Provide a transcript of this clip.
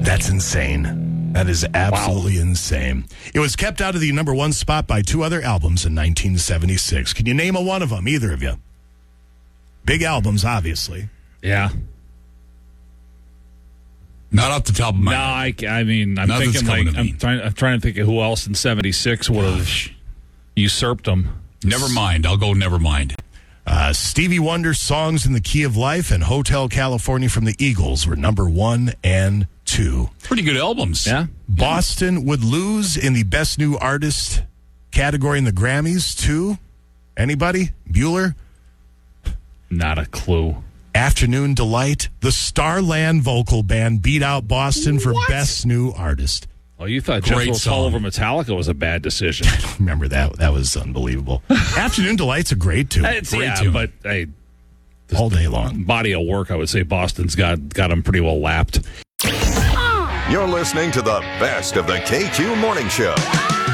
That's insane. That is absolutely insane. It was kept out of the number one spot by two other albums in 1976. Can you name one of them, either of you? Big albums, obviously. Yeah. Not off the top of my head. No, I mean, I'm thinking I'm trying to think of who else in 76 would have usurped them. Never mind. I'll go never mind. Stevie Wonder's Songs in the Key of Life and Hotel California from the Eagles were number 1 and 2. Pretty good albums. Yeah. Boston would lose in the Best New Artist category in the Grammys, too. Anybody? Bueller? Not a clue. Afternoon Delight. The Starland vocal band beat out Boston for Best New Artist. Oh, you thought Just Was All Over Metallica was a bad decision. Remember that? That was unbelievable. Afternoon Delight's a great tune. Great tune. But hey, all day long. Body of work, I would say Boston's got them pretty well lapped. You're listening to the best of the KQ Morning Show.